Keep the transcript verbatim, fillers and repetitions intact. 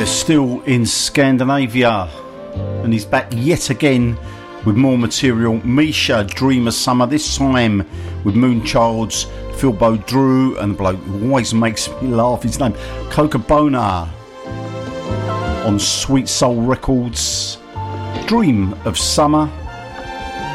Still in Scandinavia, and he's back yet again with more material. Misha, Dream of Summer, this time with Moonchild's Philbo Drew and the bloke who always makes me laugh, his name Cocabona, on Sweet Soul Records. Dream of Summer.